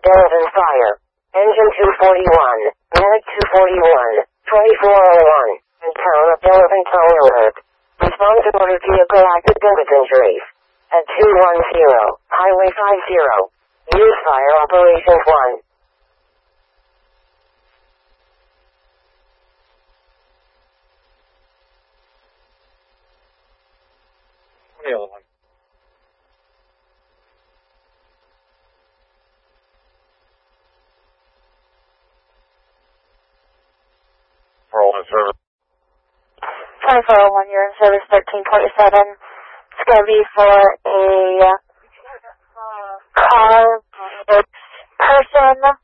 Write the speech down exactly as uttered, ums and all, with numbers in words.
Denizen Fire. Engine two forty-one. Medic two forty-one. twenty-four oh one. And town of Denizen Towing Alert. Respond to motor vehicle active damage injuries. At two one zero. Highway five zero. Use Fire Operations one. The other one. For all in service. twenty-four oh one, you're in service thirteen twenty-seven. It's going to be for a uh, car, person